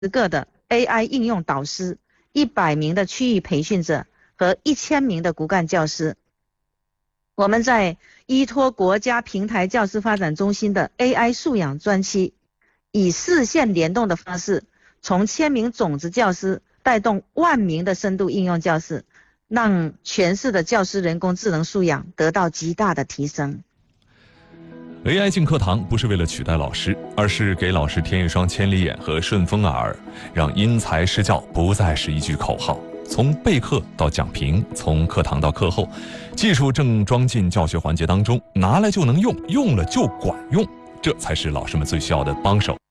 个的 AI 应用导师、100名的区域培训者和1000名的骨干教师。我们在依托国家平台教师发展中心的 AI 素养专区，以4线联动的方式，从1000名种子教师带动10000名的深度应用教师，让全市的教师人工智能素养得到极大的提升。 AI 进课堂不是为了取代老师，而是给老师添一双千里眼和顺风耳，让因材施教不再是一句口号。从备课到讲评，从课堂到课后，技术正装进教学环节当中，拿来就能用，用了就管用，这才是老师们最需要的帮手。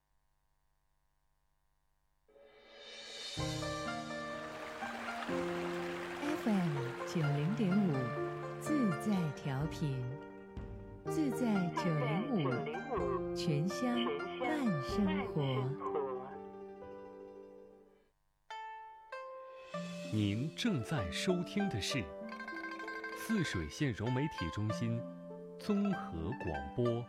FM 90.5，自在调频，自在905，全乡伴生活。 您正在收听的是泗水县融媒体中心综合广播，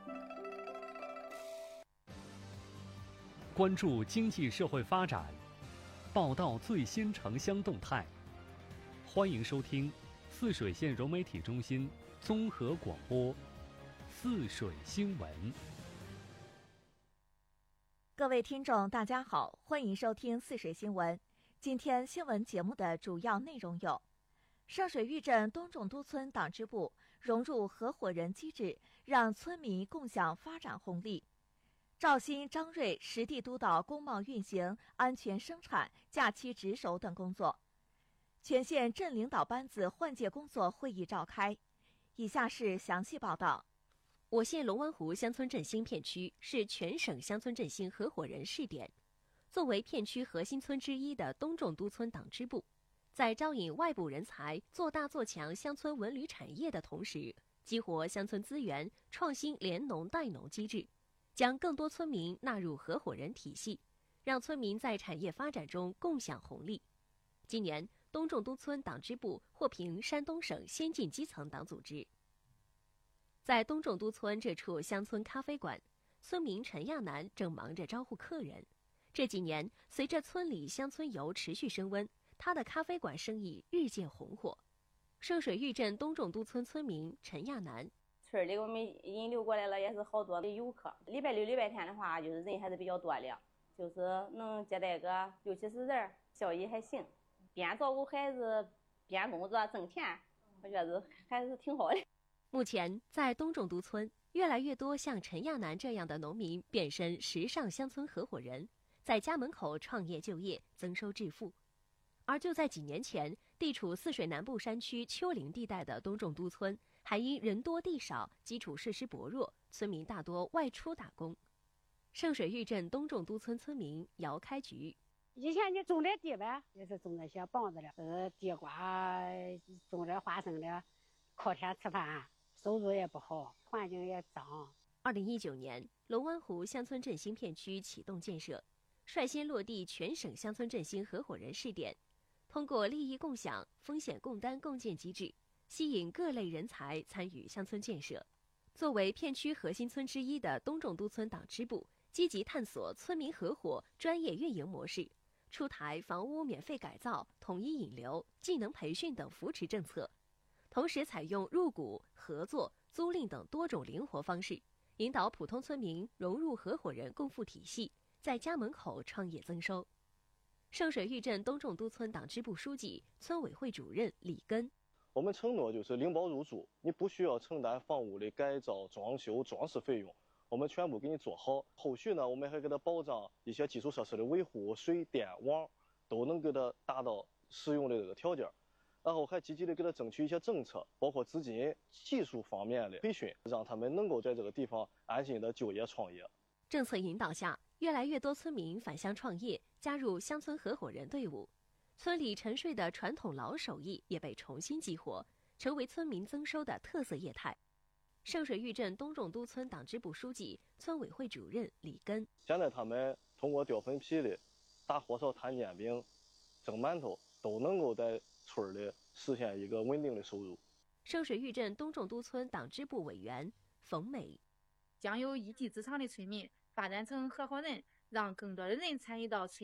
关注经济社会发展，报道最新城乡动态。欢迎收听泗水县融媒体中心综合广播泗水新闻。 各位听众大家好，欢迎收听泗水新闻。今天新闻节目的主要内容有：圣水峪镇东种都村党支部融入合伙人机制，让村民共享发展红利；赵鑫、张瑞实地督导工贸运行、安全生产、假期值守等工作。全县镇领导班子换届工作会议召开。以下是详细报道。 我县龙湾湖乡村振兴片区是全省乡村振兴合伙人试点。作为片区核心村之一的东种都村党支部，在招引外部人才、做大做强乡村文旅产业的同时，激活乡村资源，创新联农带农机制，将更多村民纳入合伙人体系，让村民在产业发展中共享红利。今年，东种都村党支部获评山东省先进基层党组织。在东种都村这处乡村咖啡馆，村民陈亚楠正忙着招呼客人。这几年，随着村里乡村游持续升温，他的咖啡馆生意日渐红火。圣水峪镇东种都村村民陈亚楠： 村里我们引流过来了也是好多的游客，礼拜六、礼拜天的话，就是人还是比较多的，就是能接待个60-70人，效益还行。边照顾孩子边工作挣钱，我觉得还是挺好的。 目前，在东种都村，越来越多像陈亚楠这样的农民变身时尚乡村合伙人，在家门口创业就业，增收致富。而就在几年前，地处泗水南部山区丘陵地带的东种都村，还因人多地少、基础设施薄弱，村民大多外出打工。圣水峪镇东种都村村民姚开菊： 以前你种点地呗，也是种那些棒子的，地瓜，种点花生的，靠天吃饭，收入也不好，环境也脏。 2019年，龙湾湖乡村振兴片区启动建设，率先落地全省乡村振兴合伙人试点，通过利益共享、风险共担共建机制，吸引各类人才参与乡村建设。作为片区核心村之一的东种都村党支部，积极探索村民合伙专业运营模式，出台房屋免费改造、统一引流、技能培训等扶持政策，同时采用入股、合作、租赁等多种灵活方式，引导普通村民融入合伙人共富体系，在家门口创业增收。圣水峪镇东种都村党支部书记、村委会主任李根： 我们承诺就是领包入住，你不需要承担房屋的改造、装修、装饰费用，我们全部给你做好。后续呢，我们还给他保障一些基础设施的维护，水电网都能给他达到使用的这个条件。然后还积极的给他争取一些政策，包括资金、技术方面的培训，让他们能够在这个地方安心的就业创业。 政策引导下，越来越多村民返乡创业，加入乡村合伙人队伍。村里沉睡的传统老手艺也被重新激活，成为村民增收的特色业态。圣水峪镇东种都村党支部书记、村委会主任李根： 现在他们通过吊粉皮的、打火烧、摊煎饼、蒸馒头，都能够在村里实现一个稳定的收入。 圣水峪镇东种都村党支部委员冯美： 将有一技之长的村民发展成合伙人， 让更多的人参与到